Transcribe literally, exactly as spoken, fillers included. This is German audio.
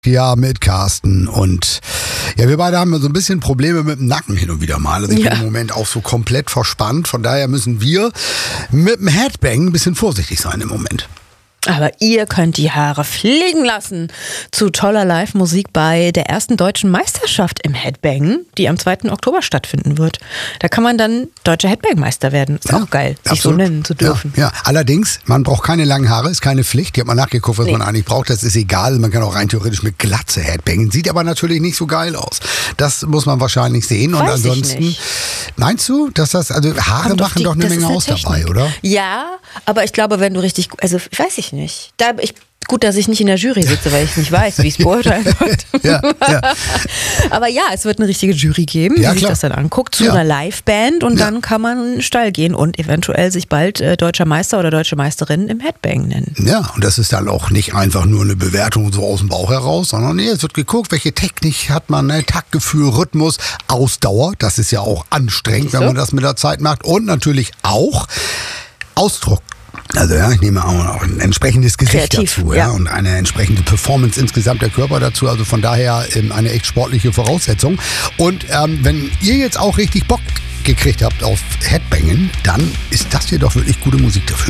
Ja, mit Carsten und ja, wir beide haben so ein bisschen Probleme mit dem Nacken hin und wieder mal. Also ich Ja. bin im Moment auch so komplett verspannt. Von daher müssen wir mit dem Headbang ein bisschen vorsichtig sein im Moment. Aber ihr könnt die Haare fliegen lassen zu toller Live-Musik bei der ersten deutschen Meisterschaft im Headbang, die am zweiten Oktober stattfinden wird. Da kann man dann deutscher Headbang-Meister werden. Ist Ja, auch geil, sich absolut. so nennen zu dürfen. Ja, ja, allerdings, man braucht keine langen Haare, ist keine Pflicht. Ich habe mal nachgeguckt, was Nee. man eigentlich braucht. Das ist egal. Man kann auch rein theoretisch mit Glatze Headbangen. Sieht aber natürlich nicht so geil aus. Das muss man wahrscheinlich sehen. Und Weiß ich ansonsten, nicht. meinst du, dass das, also Haare Kommt auf machen die- doch eine das ist Menge ja aus dabei, Technik. oder? Ja, aber ich glaube, wenn du richtig, also weiß ich nicht. Da ich Gut, dass ich nicht in der Jury sitze, weil ich nicht weiß, wie es beurteilen wird. Ja, ja. Aber ja, es wird eine richtige Jury geben, die Ja, sich klar. das dann anguckt, zu Ja. einer Liveband und Ja. dann kann man in den Stall gehen und eventuell sich bald äh, deutscher Meister oder deutsche Meisterin im Headbang nennen. Ja, und das ist dann auch nicht einfach nur eine Bewertung so aus dem Bauch heraus, sondern nee, es wird geguckt, welche Technik hat man, ne? Taktgefühl, Rhythmus, Ausdauer, das ist ja auch anstrengend, Siehst du? wenn man das mit der Zeit macht und natürlich auch Ausdruck. Also ja, ich nehme auch noch ein entsprechendes Gesicht Kreativ, dazu, ja, ja. und eine entsprechende Performance insgesamt der Körper dazu, also von daher ähm, eine echt sportliche Voraussetzung. Und ähm, wenn ihr jetzt auch richtig Bock gekriegt habt auf Headbangen, dann ist das hier doch wirklich gute Musik dafür.